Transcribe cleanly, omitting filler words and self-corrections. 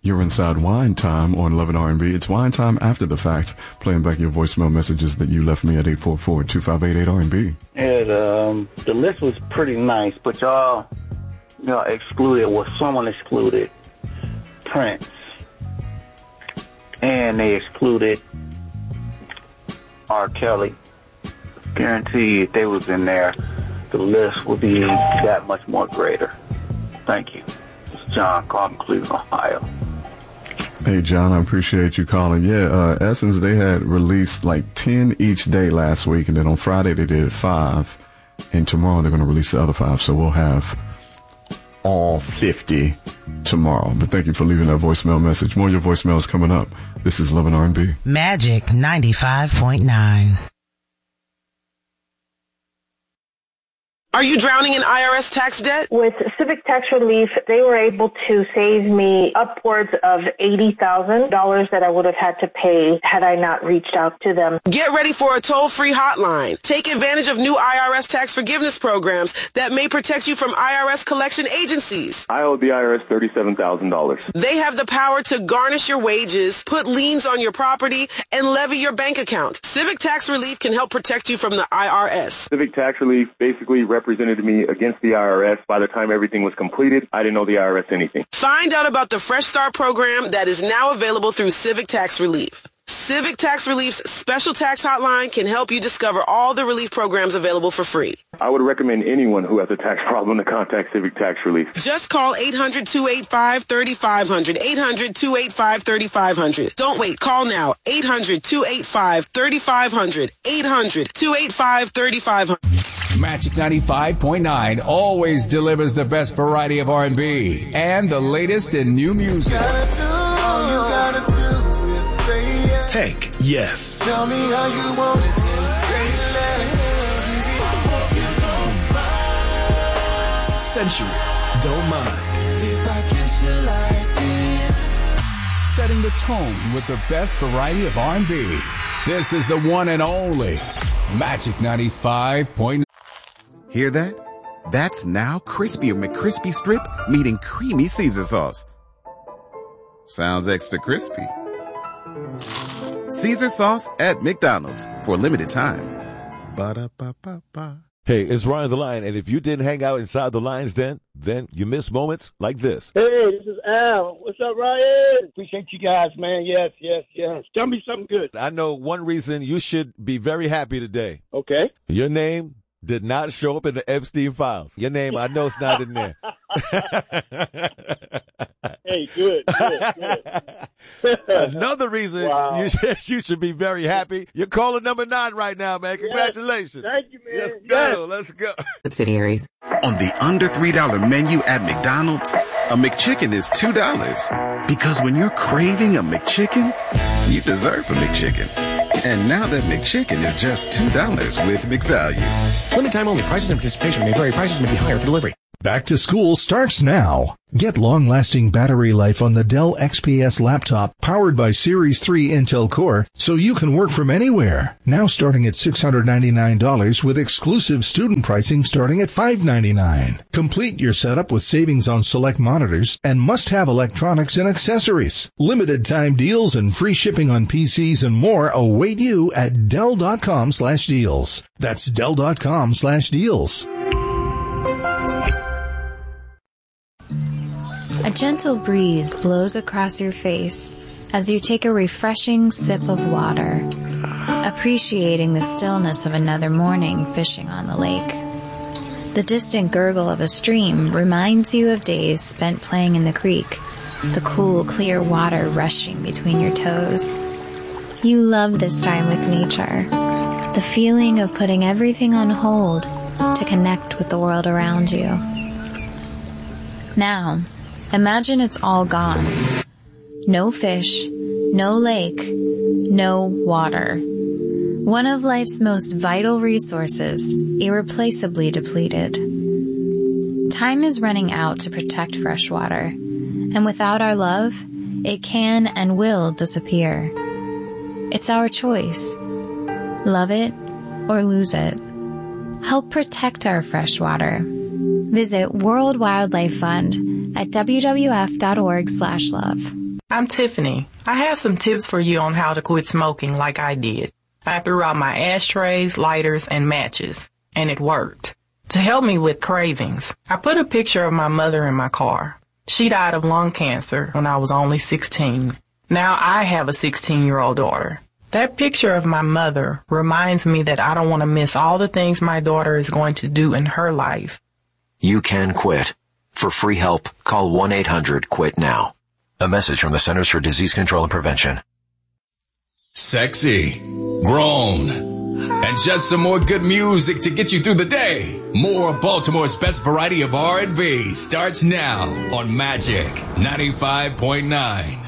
You're inside Wine Time on Love and R&B. It's Wine Time after the fact, playing back your voicemail messages that you left me at 844-2588-R&B. Yeah, the list was pretty nice, but y'all excluded, someone excluded Prince, and they excluded R. Kelly. Guarantee if they was in there, the list would be that much more greater. Thank you. It's John calling Cleveland, Ohio. Hey, John, I appreciate you calling. Yeah, Essence, they had released like 10 each day last week, and then on Friday they did 5, and tomorrow they're going to release the other 5, so we'll have all 50 tomorrow. But thank you for leaving that voicemail message. More of your voicemails coming up. This is Love and R&B. Magic 95.9. Are you drowning in IRS tax debt? With Civic Tax Relief, they were able to save me upwards of $80,000 that I would have had to pay had I not reached out to them. Get ready for a toll-free hotline. Take advantage of new IRS tax forgiveness programs that may protect you from IRS collection agencies. I owe the IRS $37,000. They have the power to garnish your wages, put liens on your property, and levy your bank account. Civic Tax Relief can help protect you from the IRS. Civic Tax Relief basically represented me against the IRS. By the time everything was completed, I didn't owe the IRS anything. Find out about the Fresh Start program that is now available through Civic Tax Relief. Civic Tax Relief's special tax hotline can help you discover all the relief programs available for free. I would recommend anyone who has a tax problem to contact Civic Tax Relief. Just call 800-285-3500, 800-285-3500. Don't wait. Call now. 800-285-3500, 800-285-3500. Magic 95.9 always delivers the best variety of R&B and the latest in new music. Tank, yes. Tell me how you want it. Sensual, don't mind. If I kiss you like this. Setting the tone with the best variety of R&B. This is the one and only Magic 95.9. Hear that? That's now Crispy McCrispy Strip meeting Creamy Caesar Sauce. Sounds extra crispy. Caesar Sauce at McDonald's for a limited time. Ba-da-ba-ba-ba. Hey, it's Ryan the Lion, and if you didn't hang out inside the Lion's Den, then you miss moments like this. Hey, this is Al. What's up, Ryan? Appreciate you guys, man. Yes. Tell me something good. I know one reason you should be very happy today. Okay. Your name did not show up in the Epstein files. Your name, I know it's not in there. Hey, good. Another reason you should be very happy. You're calling number 9 right now, man. Congratulations. Yes. Thank you, man. Let's go. Subsidiaries. On the under $3 menu at McDonald's, a McChicken is $2. Because when you're craving a McChicken, you deserve a McChicken. And now that McChicken is just $2 with McValue. Limited time only. Prices and participation may vary. Prices may be higher for delivery. Back to school starts now. Get long-lasting battery life on the Dell XPS laptop powered by Series 3 Intel Core so you can work from anywhere. Now starting at $699 with exclusive student pricing starting at $599. Complete your setup with savings on select monitors and must-have electronics and accessories. Limited time deals and free shipping on PCs and more await you at Dell.com/deals. That's Dell.com/deals. A gentle breeze blows across your face as you take a refreshing sip of water, appreciating the stillness of another morning fishing on the lake. The distant gurgle of a stream reminds you of days spent playing in the creek, the cool, clear water rushing between your toes. You love this time with nature, the feeling of putting everything on hold to connect with the world around you. Now, imagine it's all gone. No fish, no lake, no water. One of life's most vital resources, irreplaceably depleted. Time is running out to protect fresh water, and without our love, it can and will disappear. It's our choice. Love it or lose it. Help protect our fresh water. Visit World Wildlife Fund at wwf.org/love. I'm Tiffany. I have some tips for you on how to quit smoking like I did. I threw out my ashtrays, lighters, and matches, and it worked. To help me with cravings, I put a picture of my mother in my car. She died of lung cancer when I was only 16. Now I have a 16-year-old daughter. That picture of my mother reminds me that I don't want to miss all the things my daughter is going to do in her life. You can quit. For free help, call 1-800-QUIT-NOW. A message from the Centers for Disease Control and Prevention. Sexy, grown, and just some more good music to get you through the day. More of Baltimore's best variety of R&B starts now on Magic 95.9.